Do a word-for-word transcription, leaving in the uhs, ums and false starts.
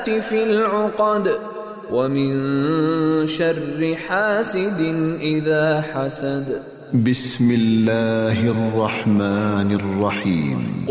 النفاثات في العقد ومن شر حاسد إذا حسد. بسم الله الرحمن الرحيم.